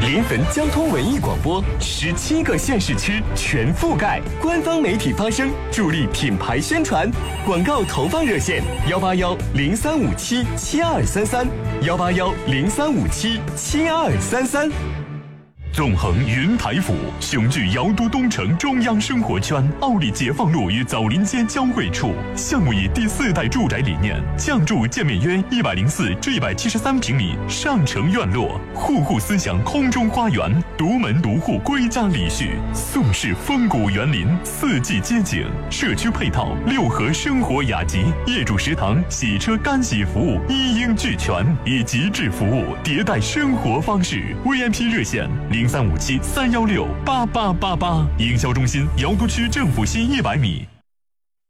临汾交通文艺广播，17个县市区全覆盖，官方媒体发声，助力品牌宣传。广告投放热线：181-0357-7233，181-0357-7233。 纵横云台府，雄踞瑶都东城中央生活圈，奥利解放路与枣林街交汇处。项目以第4代住宅理念，降筑建面约104至173平米上城院落，户户思想空中花园，独门独户归家礼序，宋式风骨园林，四季街景，社区配套6合生活雅集，业主食堂、洗车干洗服务一应俱全，以极致服务迭代生活方式。VIP 热线0357-316-8888，营销中心瑶都区政府西100米。